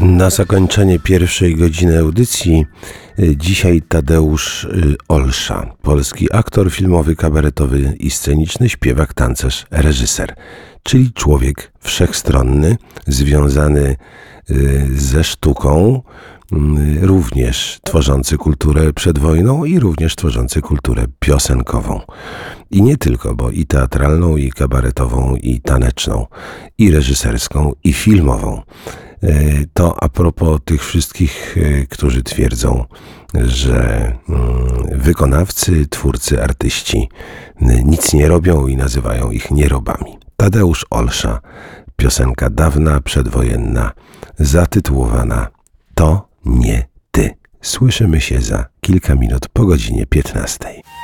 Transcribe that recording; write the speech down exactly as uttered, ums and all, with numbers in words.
Na zakończenie pierwszej godziny audycji dzisiaj Tadeusz Olsza, polski aktor filmowy, kabaretowy i sceniczny, śpiewak, tancerz, reżyser, czyli człowiek wszechstronny, związany ze sztuką, również tworzący kulturę przed wojną i również tworzący kulturę piosenkową. I nie tylko, bo i teatralną, i kabaretową, i taneczną, i reżyserską, i filmową. To a propos tych wszystkich, którzy twierdzą, że wykonawcy, twórcy, artyści nic nie robią i nazywają ich nierobami. Tadeusz Olsza, piosenka dawna, przedwojenna, zatytułowana To nie ty. Słyszymy się za kilka minut po godzinie piętnastej.